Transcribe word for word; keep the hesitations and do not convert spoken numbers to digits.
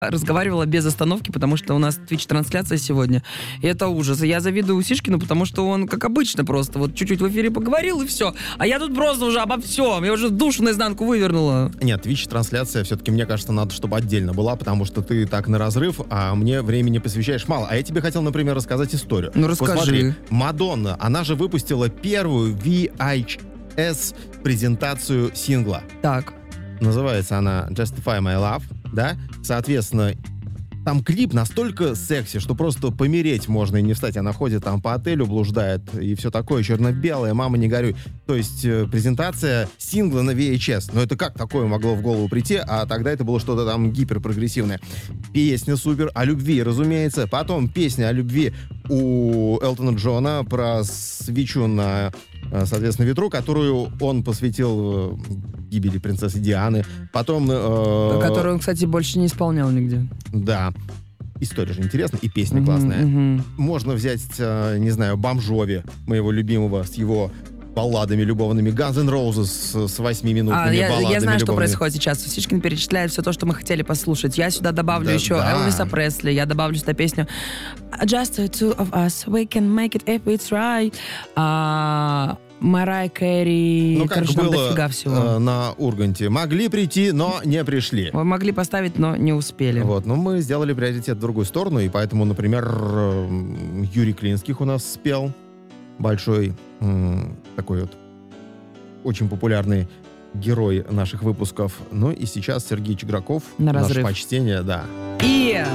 разговаривала без остановки, потому что у нас Twitch-трансляция сегодня. И это ужас. И я завидую Сишкину, потому что он, как обычно, просто вот чуть-чуть в эфире поговорил, и все. А я тут просто уже обо всем. Я уже душу наизнанку вывернула. Нет, Twitch-трансляция все-таки, мне кажется, надо, чтобы отдельно была, потому что ты так на разрыв, а мне времени посвящаешь мало. А я тебе хотел, например, рассказать историю. Ну, расскажи. Посмотри, Мадонна, она же выпустила первую ви эйч эс-презентацию сингла. Так. Называется она Justify My Love, да? Соответственно, там клип настолько секси, что просто помереть можно и не встать. Она ходит там по отелю, блуждает и все такое, черно-белое, мама, не горюй. То есть э, презентация сингла на ви эйч эс. Но это как такое могло в голову прийти? А тогда это было что-то там гиперпрогрессивное. Песня супер, о любви, разумеется. Потом песня о любви у Элтона Джона про свечу на, соответственно, ветру, которую он посвятил гибели принцессы Дианы. Потом... Э, Которую он, кстати, больше не исполнял нигде. Да. История же интересная, и песня Mm-hmm, классная. mm-hmm. Можно взять, э, не знаю, Бон Джови, моего любимого, с его балладами любовными, Guns N' Roses с, с восьмиминутными а, я, балладами я знаю, что любовными. происходит сейчас. Сишкин перечисляет все то, что мы хотели послушать. Я сюда добавлю Да, еще да. Элвиса Пресли, я добавлю сюда песню Just the two of us, we can make it if it's right. А, Марай Кэрри, Ну, как короче, там было дофига всего. э, на Урганте. Могли прийти, но не пришли. Вы могли поставить, но не успели. Вот, но мы сделали приоритет в другую сторону, и поэтому, например, э, Юрий Клинских у нас спел. Большой э, такой вот очень популярный герой наших выпусков. Ну и сейчас Сергей Чиграков. На Наше разрыв. почтение, да. И